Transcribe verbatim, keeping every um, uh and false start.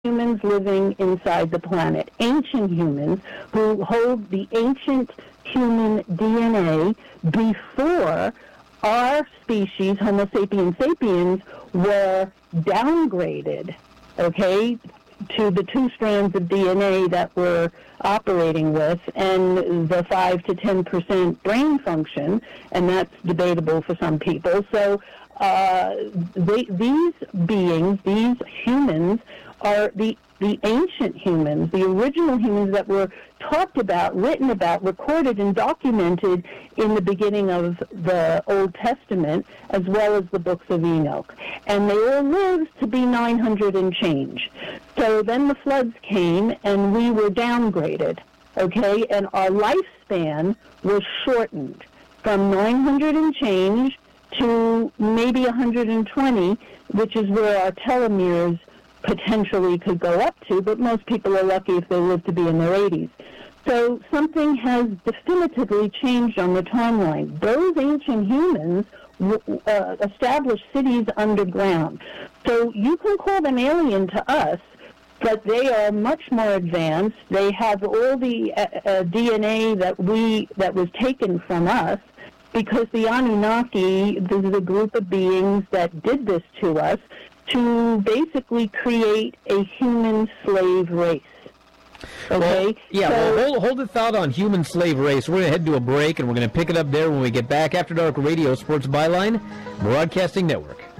humans living inside the planet, ancient humans who hold the ancient human D N A before our species, Homo sapiens sapiens, were downgraded, okay, to the two strands of D N A that we're operating with and the five to ten percent brain function, and that's debatable for some people. So uh, they, these beings, these humans, are the, the ancient humans, the original humans that were talked about, written about, recorded, and documented in the beginning of the Old Testament, as well as the books of Enoch. And they all lived to be nine hundred and change. So then the floods came, and we were downgraded, okay? And our lifespan was shortened from nine hundred and change to maybe one hundred twenty, which is where our telomeres potentially could go up to, but most people are lucky if they live to be in their eighties. So something has definitively changed on the timeline. Those ancient humans uh, established cities underground. So you can call them alien to us, but they are much more advanced. They have all the uh, uh, D N A that we that was taken from us, because the Anunnaki, this is a group of beings that did this to us to basically create a human slave race. Okay? Well, yeah, so, well, hold, hold the thought on human slave race. We're going to head to a break, and we're going to pick it up there when we get back. After Dark Radio, Sports Byline, Broadcasting Network.